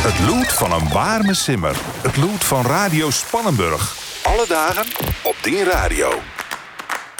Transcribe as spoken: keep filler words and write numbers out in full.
Het lood van een warme simmer. Het lood van Radio Spannenburg. Alle dagen op tien Radio.